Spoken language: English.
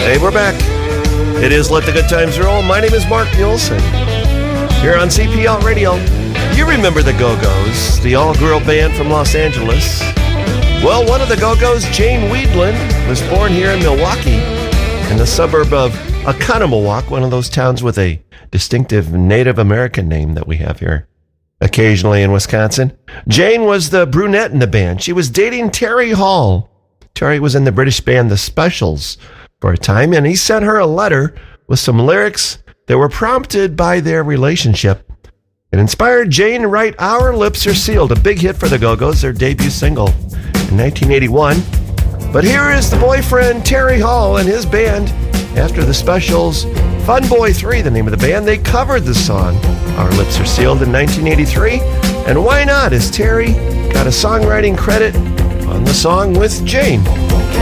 Hey, we're back. It is Let the Good Times Roll. My name is Mark Nielsen. Here on CPL Radio. You remember the Go-Go's, the all-girl band from Los Angeles. Well, one of the Go-Go's, Jane Wiedlin, was born here in Milwaukee, in the suburb of Oconomowoc, one of those towns with a distinctive Native American name that we have here occasionally in Wisconsin. Jane was the brunette in the band. She was dating Terry Hall. Terry was in the British band The Specials for a time, and he sent her a letter with some lyrics that were prompted by their relationship. It inspired Jane to write Our Lips Are Sealed, a big hit for the Go-Go's, their debut single in 1981. But here is the boyfriend, Terry Hall, and his band. After The Specials, Fun Boy 3, the name of the band, they covered the song Our Lips Are Sealed in 1983. And why not, as Terry got a songwriting credit on the song with Jane.